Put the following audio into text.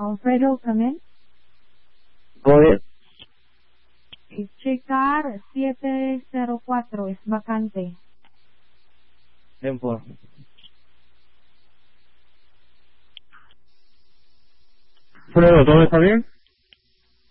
Alfredo, come in. Go ahead. Checar 704 es vacante. Tiempo. Alfredo, ¿todo está bien?